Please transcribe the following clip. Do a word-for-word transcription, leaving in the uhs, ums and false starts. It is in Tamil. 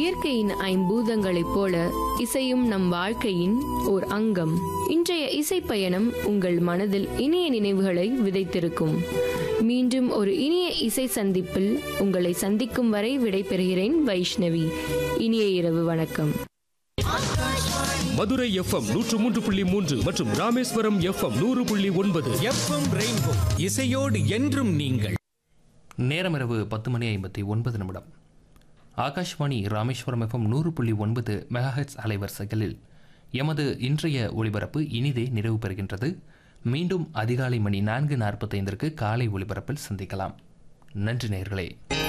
இயற்கையின் ஐம்பூதங்களைப் போல இசையும் நம் வாழ்க்கையின் ஓர் அங்கம். இன்றைய இசை பயணம் உங்கள் மனதில் இனிய நினைவுகளை விதைத்திருக்கும். மீண்டும் ஒரு இனிய இசை சந்திப்பில் உங்களை சந்திக்கும் வரை விடைபெறுகிறேன் வைஷ்ணவி. இனிய இரவு வணக்கம். மதுரை எஃப்எம் நூற்று மூன்று புள்ளி மூன்று மற்றும் ராமேஸ்வரம் எஃப்எம் நூறு புள்ளி ஒன்பது. எஃப்எம் ரெயின்போ, இசையோடு என்றும் நீங்கள். நேரம் இரவு பத்து மணி ஐம்பத்தி ஒன்பது நிமிடம். ஆகாஷ்வாணி ராமேஸ்வரம் எஃப்எம் நூறு புள்ளி ஒன்பது மெகாஹெட்ஸ் அலைவரிசைகளில் எமது இன்றைய ஒளிபரப்பு இனிதே நிறைவு பெறுகின்றது. மீண்டும் அதிகாலை மணி நான்கு நாற்பத்தைந்திற்கு காலை ஒளிபரப்பில் சந்திக்கலாம். நன்றி நேயர்களே.